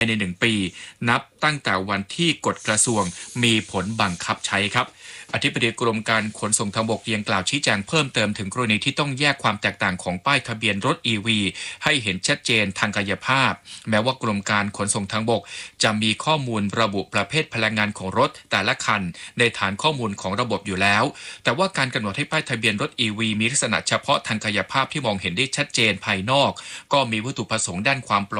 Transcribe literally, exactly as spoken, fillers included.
ในหนึ่งปีนับตั้งแต่วันที่กฎกระทรวงมีผลบังคับใช้ครับอธิบดีกรมการขนส่งทางบกยังกล่าวชี้แจงเพิ่มเติมถึงกรณีที่ต้องแยกความแตกต่างของป้ายทะเบียนรถ อี วี ให้เห็นชัดเจนทางกายภาพแม้ว่ากรมการขนส่งทางบกจะมีข้อมูลระบุประเภทพลังงานของรถแต่ละคันในฐานข้อมูลของระบบอยู่แล้วแต่ว่าการกำหนดให้ป้ายทะเบียนรถ อี วี มีลักษณะเฉพาะทางกายภาพที่มองเห็นได้ชัดเจนภายนอกก็มีวัตถุประสงค์ด้านความปลอด